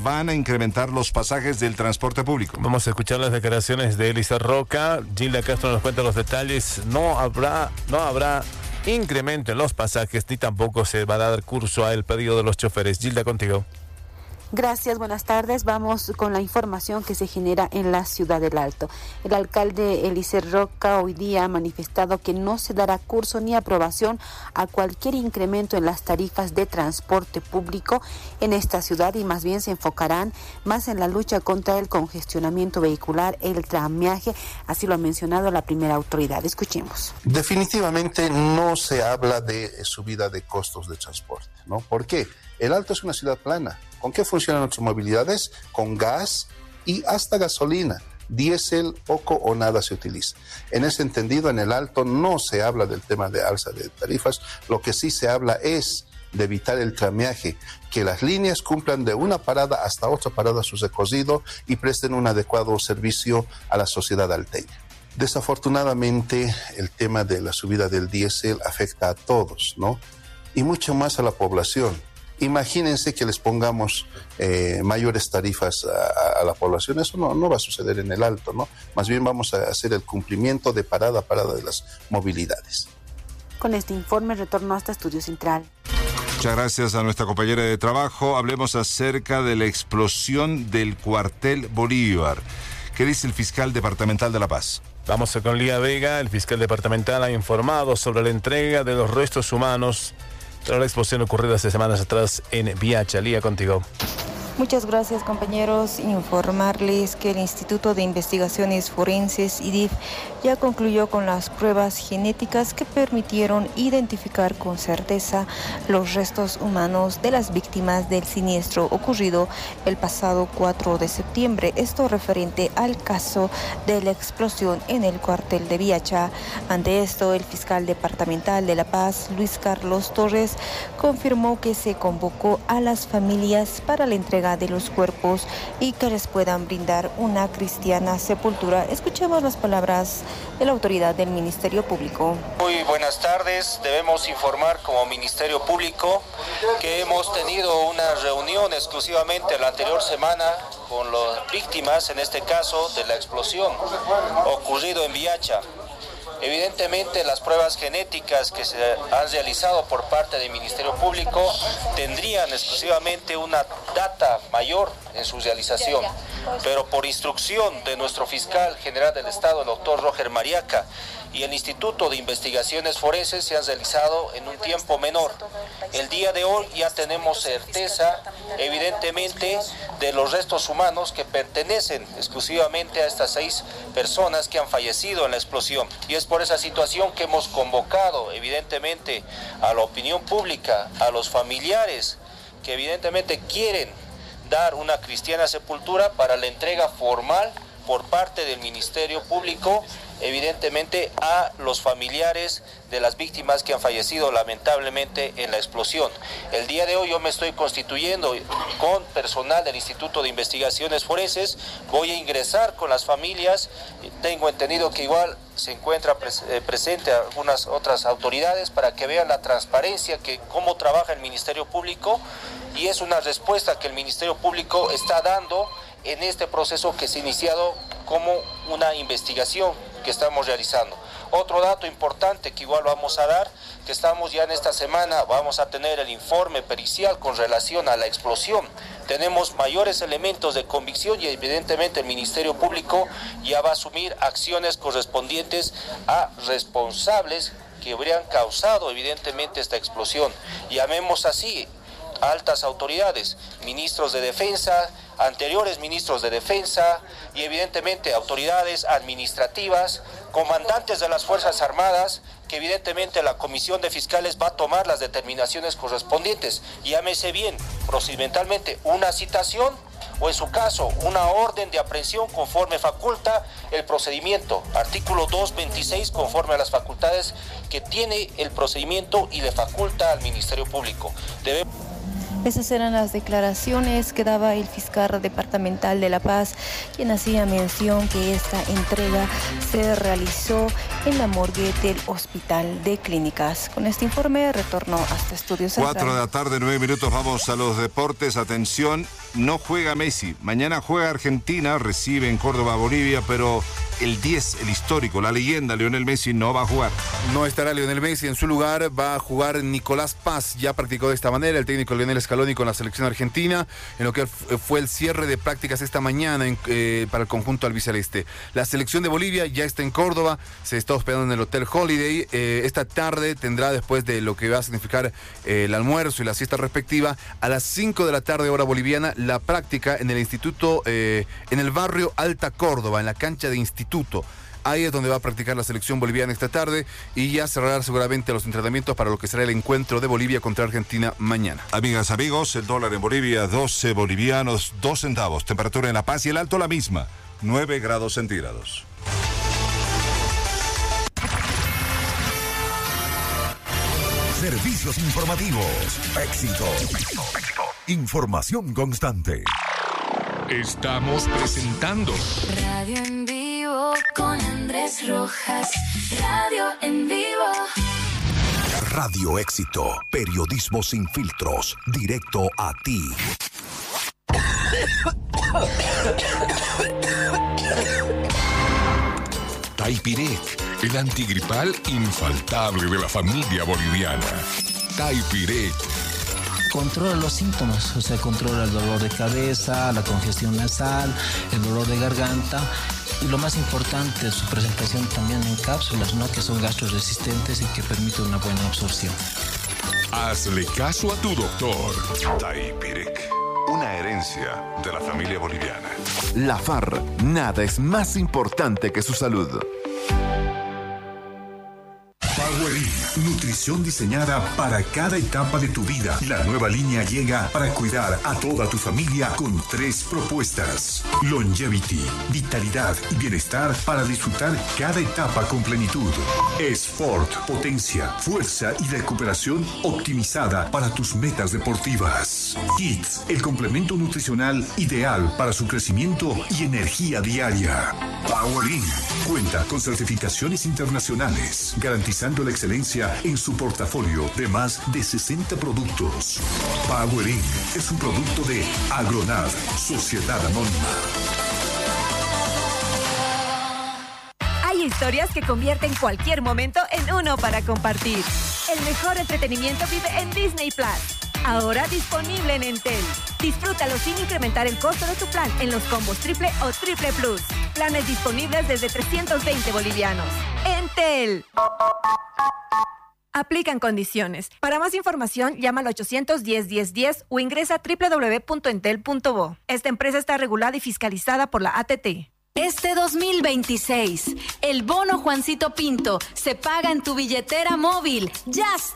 van a incrementar los pasajes del transporte público. Vamos a escuchar las declaraciones de Elisa Roca. Gilda Castro nos cuenta los detalles. No habrá incremento en los pasajes, ni tampoco se va a dar curso al pedido de los choferes. Gilda, contigo. Gracias, buenas tardes. Vamos con la información que se genera en la ciudad del Alto. El alcalde Eliezer Roca hoy día ha manifestado que no se dará curso ni aprobación a cualquier incremento en las tarifas de transporte público en esta ciudad y más bien se enfocarán más en la lucha contra el congestionamiento vehicular, el tramiaje, así lo ha mencionado la primera autoridad. Escuchemos. Definitivamente no se habla de subida de costos de transporte, ¿no? ¿Por qué? El Alto es una ciudad plana. ¿Con qué funcionan nuestras movilidades? Con gas y hasta gasolina. Diésel, poco o nada se utiliza. En ese entendido, en el Alto no se habla del tema de alza de tarifas. Lo que sí se habla es de evitar el tramiaje, que las líneas cumplan de una parada hasta otra parada su recorrido y presten un adecuado servicio a la sociedad alteña. Desafortunadamente, el tema de la subida del diésel afecta a todos, ¿no? Y mucho más a la población. Imagínense que les pongamos mayores tarifas a la población. Eso no va a suceder en el Alto, ¿no? Más bien vamos a hacer el cumplimiento de parada a parada de las movilidades. Con este informe retorno hasta Estudio Central. Muchas gracias a nuestra compañera de trabajo. Hablemos acerca de la explosión del cuartel Bolívar. ¿Qué dice el fiscal departamental de La Paz? Vamos con Lía Vega. El fiscal departamental ha informado sobre la entrega de los restos humanos tras la explosión ocurrida hace semanas atrás en Viacha. Lía, contigo. Muchas gracias, compañeros. Informarles que el Instituto de Investigaciones Forenses, IDIF, ya concluyó con las pruebas genéticas que permitieron identificar con certeza los restos humanos de las víctimas del siniestro ocurrido el pasado 4 de septiembre. Esto referente al caso de la explosión en el cuartel de Viacha. Ante esto, el fiscal departamental de La Paz, Luis Carlos Torres, confirmó que se convocó a las familias para la entrega de los cuerpos y que les puedan brindar una cristiana sepultura. Escuchemos las palabras de la autoridad del Ministerio Público. Muy buenas tardes. Debemos informar como Ministerio Público que hemos tenido una reunión exclusivamente la anterior semana con las víctimas, en este caso de la explosión ocurrido en Viacha. Evidentemente, las pruebas genéticas que se han realizado por parte del Ministerio Público tendrían exclusivamente una data mayor en su realización, pero por instrucción de nuestro fiscal general del Estado, el doctor Roger Mariaca, y el Instituto de Investigaciones Forenses se han realizado en un tiempo menor. El día de hoy ya tenemos certeza, evidentemente, de los restos humanos que pertenecen exclusivamente a estas 6 personas que han fallecido en la explosión. Y es por esa situación que hemos convocado, evidentemente, a la opinión pública, a los familiares que evidentemente quieren dar una cristiana sepultura para la entrega formal por parte del Ministerio Público, evidentemente a los familiares de las víctimas que han fallecido lamentablemente en la explosión. El día de hoy yo me estoy constituyendo con personal del Instituto de Investigaciones Forenses, voy a ingresar con las familias, tengo entendido que igual se encuentra presente algunas otras autoridades para que vean la transparencia, que cómo trabaja el Ministerio Público, y es una respuesta que el Ministerio Público está dando en este proceso que se ha iniciado como una investigación que estamos realizando. Otro dato importante que igual vamos a dar, que estamos ya en esta semana, vamos a tener el informe pericial con relación a la explosión. Tenemos mayores elementos de convicción y evidentemente el Ministerio Público ya va a asumir acciones correspondientes a responsables que habrían causado evidentemente esta explosión. Llamemos así altas autoridades, ministros de defensa, anteriores ministros de defensa y evidentemente autoridades administrativas, comandantes de las Fuerzas Armadas, que evidentemente la Comisión de Fiscales va a tomar las determinaciones correspondientes. Llámese bien, procedimentalmente, una citación o en su caso una orden de aprehensión conforme faculta el procedimiento, artículo 226 conforme a las facultades que tiene el procedimiento y le faculta al Ministerio Público. Esas eran las declaraciones que daba el fiscal departamental de La Paz, quien hacía mención que esta entrega se realizó en la morgue del Hospital de Clínicas. Con este informe retorno hasta Estudios Central. 4 de la tarde, 9 minutos, vamos a los deportes. Atención, no juega Messi. Mañana juega Argentina, recibe en Córdoba a Bolivia, pero el 10, el histórico, la leyenda, Lionel Messi, no va a jugar. No estará Lionel Messi, en su lugar va a jugar Nicolás Paz. Ya practicó de esta manera el técnico Lionel Scaloni con la selección argentina, en lo que fue el cierre de prácticas esta mañana para el conjunto albiceleste. La selección de Bolivia ya está en Córdoba, se está hospedando en el Hotel Holiday. Esta tarde tendrá, después de lo que va a significar el almuerzo y la siesta respectiva, a las 5 de la tarde hora boliviana, la práctica en el instituto, en el barrio Alta Córdoba, en la cancha de instituto. Ahí es donde va a practicar la selección boliviana esta tarde y ya cerrará seguramente los entrenamientos para lo que será el encuentro de Bolivia contra Argentina mañana. Amigas, amigos, el dólar en Bolivia, 12 bolivianos, 2 centavos. Temperatura en La Paz y el Alto la misma, 9 grados centígrados. Servicios informativos. Éxito. Información constante. Estamos presentando Radio en Vivo con Andrés Rojas. Radio en Vivo. Radio Éxito. Periodismo sin filtros. Directo a ti. Taipirec, el antigripal infaltable de la familia boliviana. Taipirec. Controla los síntomas, o sea, controla el dolor de cabeza, la congestión nasal, el dolor de garganta y lo más importante, su presentación también en cápsulas, ¿no? Que son gastroresistentes y que permiten una buena absorción. Hazle caso a tu doctor. Taipirec, una herencia de la familia boliviana. La FAR, nada es más importante que su salud. Powerin, nutrición diseñada para cada etapa de tu vida. La nueva línea llega para cuidar a toda tu familia con 3 propuestas. Longevity, vitalidad y bienestar para disfrutar cada etapa con plenitud. Sport, potencia, fuerza y recuperación optimizada para tus metas deportivas. Kids, el complemento nutricional ideal para su crecimiento y energía diaria. Powerin cuenta con certificaciones internacionales, garantizando la excelencia en su portafolio de más de 60 productos. Powerin es un producto de Agronat, Sociedad Anónima. Hay historias que convierten cualquier momento en uno para compartir. El mejor entretenimiento vive en Disney Plus. Ahora disponible en Entel. Disfrútalo sin incrementar el costo de tu plan en los combos triple o triple plus. Planes disponibles desde 320 bolivianos. Entel. Aplican condiciones. Para más información, llama al 810-1010 o ingresa a www.entel.bo. Esta empresa está regulada y fiscalizada por la ATT. Este 2026, el bono Juancito Pinto se paga en tu billetera móvil. ¡Ya está!